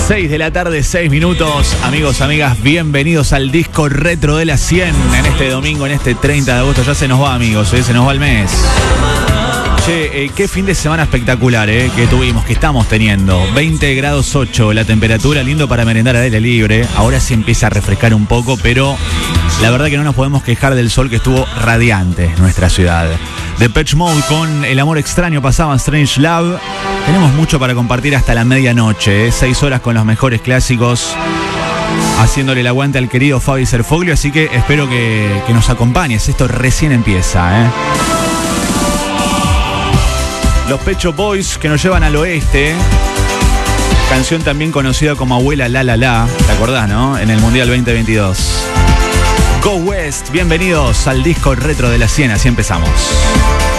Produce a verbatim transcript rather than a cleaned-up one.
seis de la tarde, seis minutos. Amigos, amigas, bienvenidos al disco retro de la cien en este domingo, en este treinta de agosto. Ya se nos va, amigos, ¿eh? Se nos va el mes. Che, eh, qué fin de semana espectacular eh, que tuvimos, que estamos teniendo. veinte grados ocho la temperatura, lindo para merendar al aire libre. Ahora sí empieza a refrescar un poco, pero la verdad que no nos podemos quejar del sol que estuvo radiante en nuestra ciudad. Depeche Mode con El Amor Extraño pasaban Strange Love. Tenemos mucho para compartir hasta la medianoche, ¿eh? Seis horas con los mejores clásicos, haciéndole el aguante al querido Fabi Serfoglio, así que espero que, que nos acompañes. Esto recién empieza, ¿eh? Los Pet Shop Boys que nos llevan al oeste. Canción también conocida como Abuela La La La. ¿Te acordás, no? En el Mundial veinte veintidós. Go West, bienvenidos al disco retro de la cien, así empezamos.